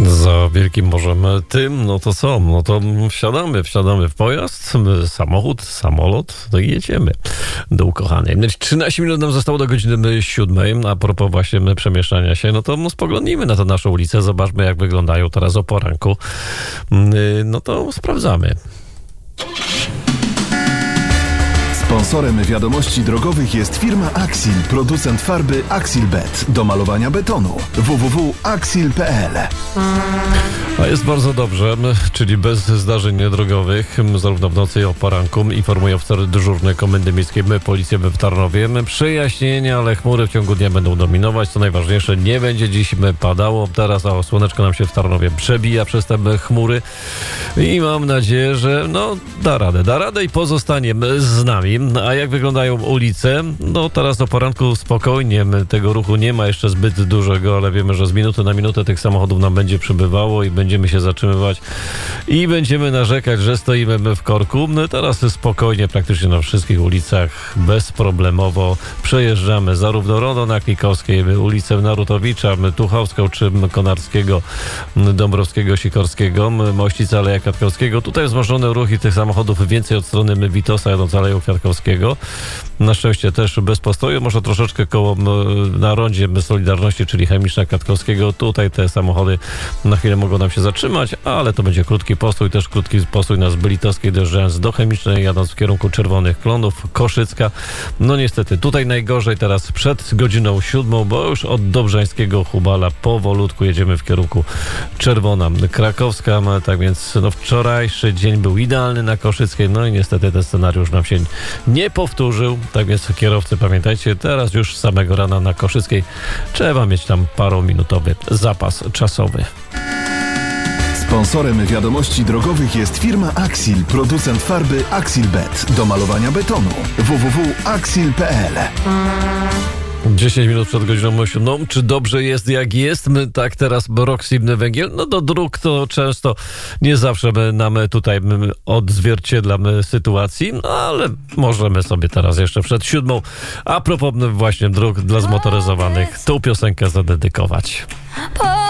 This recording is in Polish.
Za Wielkim Morzem Tym, no to co? No to wsiadamy w pojazd, samochód, samolot, no i jedziemy do ukochanej. 13 minut nam zostało do godziny 7. A propos właśnie przemieszczania się, no to spoglądnijmy na tę naszą ulicę, zobaczmy jak wyglądają teraz o poranku. No to sprawdzamy. Sponsorem wiadomości drogowych jest firma Axil, producent farby Axilbet do malowania betonu. www.axil.pl. A jest bardzo dobrze, czyli bez zdarzeń drogowych, zarówno w nocy, jak i o poranku, informuje oficer dyżurny Komendy Miejskiej Policji w Tarnowie. Przejaśnienia, ale chmury w ciągu dnia będą dominować. Co najważniejsze, nie będzie dziś padało. Teraz słoneczko nam się w Tarnowie przebija przez te chmury i mam nadzieję, że da radę i pozostanie z nami. A jak wyglądają ulice? No teraz o poranku spokojnie, tego ruchu nie ma jeszcze zbyt dużego, ale wiemy, że z minuty na minutę tych samochodów nam będzie przybywało i będziemy się zatrzymywać i będziemy narzekać, że stoimy w korku. No teraz spokojnie, praktycznie na wszystkich ulicach bezproblemowo przejeżdżamy zarówno Rondo na Klikowskiej, ulicę Narutowicza, Tuchowską czy Konarskiego, Dąbrowskiego, Sikorskiego, Mościca, Aleja Kwiatkowskiego. Tutaj jest wzmożony ruch i tych samochodów więcej od strony Witosa jadąc Aleją Kwiatkowskiego. Na szczęście też bez postoju, może troszeczkę koło na rondzie Solidarności, czyli Chemiczna Kwiatkowskiego. Tutaj te samochody na chwilę mogą nam się zatrzymać, ale to będzie krótki postój, też krótki postój na Zbylitowskiej, dojeżdżając do Chemicznej, jadąc w kierunku Czerwonych Klonów, Koszycka. No niestety, tutaj najgorzej teraz przed godziną 7, bo już od Dobrzańskiego Hubala powolutku jedziemy w kierunku Czerwona Krakowska, tak więc wczorajszy dzień był idealny na Koszyckiej, no i niestety ten scenariusz nam się nie powtórzył, tak więc kierowcy pamiętajcie, teraz już z samego rana na Koszyckiej trzeba mieć tam parominutowy zapas czasowy. Sponsorem wiadomości drogowych jest firma Axil, producent farby Axilbet do malowania betonu. www.axil.pl. 10 minut przed godziną 7. Czy dobrze jest jak jest? My tak teraz Roxy Węgiel, do dróg to często nie zawsze nam tutaj odzwierciedlamy sytuacji, ale możemy sobie teraz jeszcze przed 7. A propos właśnie dróg dla zmotoryzowanych tą piosenkę zadedykować.